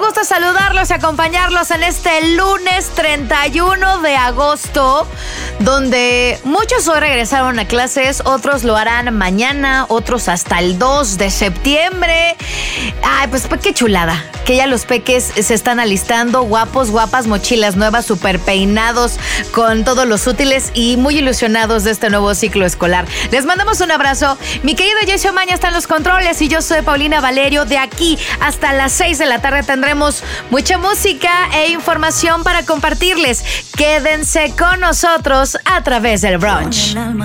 gusto saludarlos y acompañarlos en este lunes 31 de agosto, donde muchos hoy regresaron a clases, otros lo harán mañana, otros hasta el 2 de septiembre. Ay, pues qué chulada, que ya los peques se están alistando, guapos, guapas, mochilas nuevas, súper peinados, con todos los útiles y muy ilusionados de este nuevo ciclo escolar. Les mandamos un abrazo. Mi querido Jesse Omaña está en los controles y yo soy Paulina Valerio. De aquí hasta las 6 de la tarde tendremos mucha música e información para compartirles. Quédense con nosotros a través del brunch.